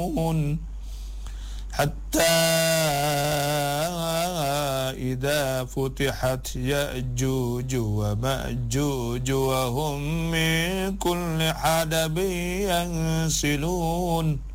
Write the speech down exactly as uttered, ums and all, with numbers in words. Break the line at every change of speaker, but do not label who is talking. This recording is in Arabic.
حتى إذا فتحت يأجوج ومأجوج وهم من كل حدب ينسلون